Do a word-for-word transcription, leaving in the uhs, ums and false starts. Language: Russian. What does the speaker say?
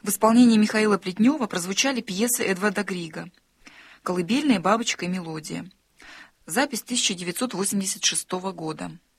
В исполнении Михаила Плетнева прозвучали пьесы Эдварда Грига «Колыбельная, бабочка и мелодия». Запись тысяча девятьсот восемьдесят шестого года.